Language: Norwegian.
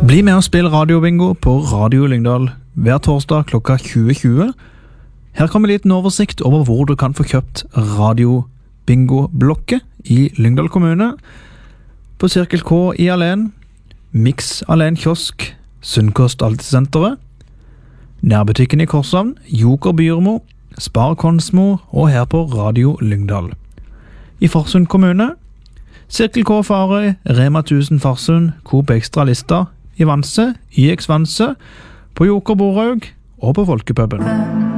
Bli med og spill radiobingo på Radio Lyngdal hver torsdag klokka 20.20. Her kommer en liten oversikt over hvor du kan få kjøpt radiobingo-blokket i Lyngdal kommune. På Cirkel K i Alen, Mix Alen Kiosk, Sunnkost Altesenteret, Nærbutikken i Korshavn, Joker Byrmo, Spar Konsmo og her på Radio Lyngdal. I Farsund kommune, Cirkel K Farøy, Rema 1000 Farsund, Coop Extra Lista, i Vanse, YX Vanse, på Joker Borhaug og på Folkepuben.